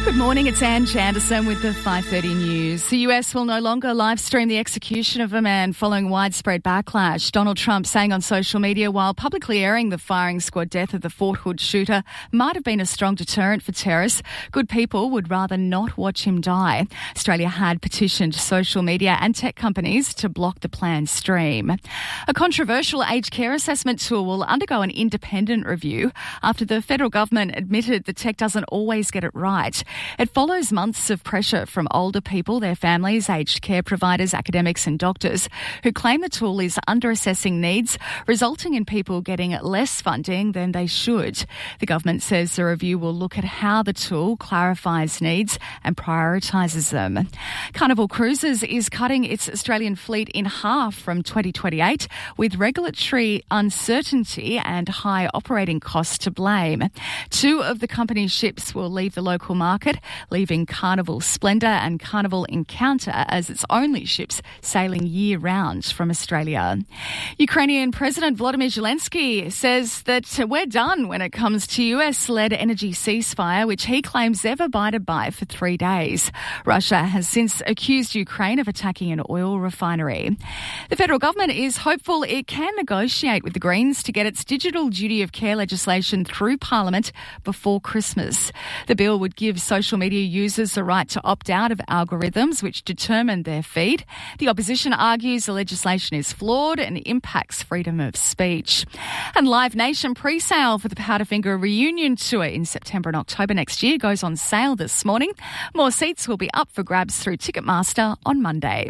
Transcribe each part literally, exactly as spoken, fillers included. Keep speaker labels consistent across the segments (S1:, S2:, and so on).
S1: Good morning, it's Ange Anderson with the five thirty news. The U S will no longer live stream the execution of a man following widespread backlash. Donald Trump saying on social media while publicly airing the firing squad death of the Fort Hood shooter might have been a strong deterrent for terrorists, good people would rather not watch him die. Australia had petitioned social media and tech companies to block the planned stream. A controversial aged care assessment tool will undergo an independent review after the federal government admitted the tech doesn't always get it right. It follows months of pressure from older people, their families, aged care providers, academics and doctors who claim the tool is under-assessing needs, resulting in people getting less funding than they should. The government says the review will look at how the tool clarifies needs and prioritises them. Carnival Cruises is cutting its Australian fleet in half from twenty twenty-eight with regulatory uncertainty and high operating costs to blame. Two of the company's ships will leave the local market, leaving Carnival Splendor and Carnival Encounter as its only ships sailing year-round from Australia. Ukrainian President Volodymyr Zelensky says that we're done when it comes to U S-led energy ceasefire, which he claims they've abided by for three days. Russia has since accused Ukraine of attacking an oil refinery. The federal government is hopeful it can negotiate with the Greens to get its digital duty of care legislation through Parliament before Christmas. The bill would give social media users the right to opt out of algorithms which determine their feed. The opposition argues the legislation is flawed and impacts freedom of speech. And Live Nation pre-sale for the Powderfinger reunion tour in September and October next year goes on sale this morning. More seats will be up for grabs through Ticketmaster on Monday.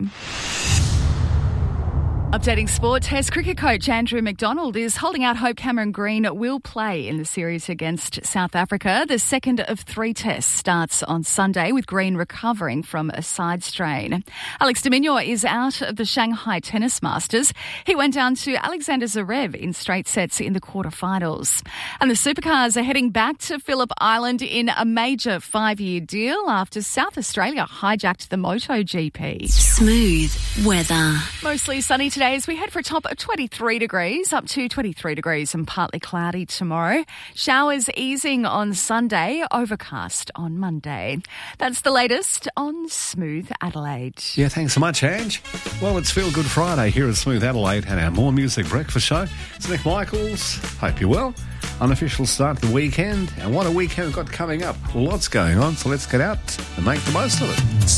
S1: Updating sport, Test cricket coach Andrew McDonald is holding out hope Cameron Green will play in the series against South Africa. The second of three tests starts on Sunday with Green recovering from a side strain. Alex de Minaur is out of the Shanghai Tennis Masters. He went down to Alexander Zverev in straight sets in the quarterfinals. And the Supercars are heading back to Phillip Island in a major five-year deal after South Australia hijacked the MotoGP.
S2: Smooth weather.
S1: Mostly sunny today as we head for a top of twenty-three degrees, up to twenty-three degrees and partly cloudy tomorrow. Showers easing on Sunday, overcast on Monday. That's the latest on Smooth Adelaide.
S3: Yeah, thanks so much, Ange. Well, it's Feel Good Friday here at Smooth Adelaide and our More Music Breakfast Show. It's Nick Michaels. Hope you're well. Unofficial start to the weekend. And what a weekend we've got coming up. Lots going on, so let's get out and make the most of it.